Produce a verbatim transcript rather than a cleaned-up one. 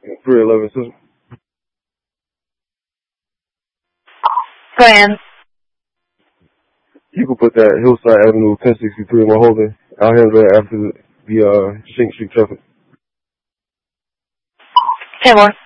three eleven, sister. Go ahead. You can put that Hillside Avenue, ten sixty-three in my holding. I'll handle that after the, the uh, Shank Street traffic. ten more.